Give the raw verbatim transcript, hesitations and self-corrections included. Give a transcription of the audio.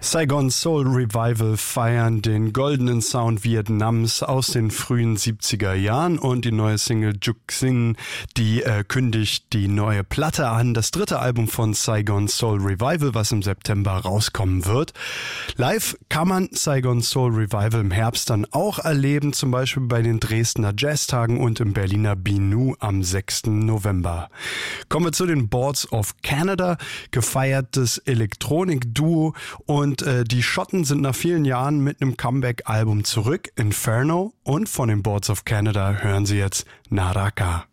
Saigon Soul Revival feiern den goldenen Sound Vietnams aus den frühen siebziger Jahren und die neue Single Juk Sing, die äh, kündigt die neue Platte an, das dritte Album von Saigon Soul Revival, was im September rauskommen wird. Live kann man Saigon Soul Revival im Herbst dann auch erleben, zum Beispiel bei den Dresdner Jazztagen und im Berliner Binu am sechsten November. Kommen wir zu den Boards of Canada, gefeiertes Elektronik-Duo, und äh, die Schotten sind nach vielen Jahren mit einem Comeback-Album zurück, Inferno, und von den Boards of Canada hören Sie jetzt Naraka.